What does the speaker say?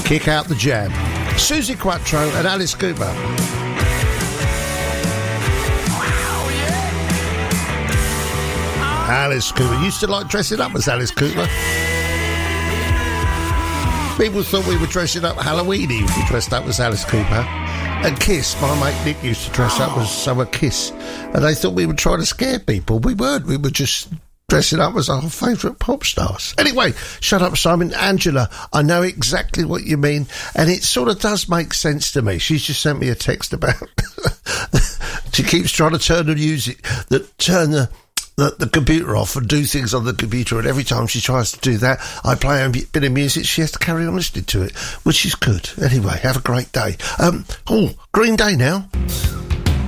Kick Out the Jam. Suzi Quatro and Alice Cooper. Alice Cooper. Used to like dressing up as Alice Cooper. People thought we were dressing up Halloweeny if we dressed up as Alice Cooper. And Kiss, my mate Nick used to dress up as Summer Kiss. And they thought we were trying to scare people. We weren't. We were just dressing up as our favourite pop stars. Anyway, shut up, Simon. Angela, I know exactly what you mean. And it sort of does make sense to me. She's just sent me a text about... She keeps trying to turn the music... Turn the computer off and do things on the computer, and every time she tries to do that, I play a bit of music, she has to carry on listening to it, which is good. Anyway, have a great day. Green Day now.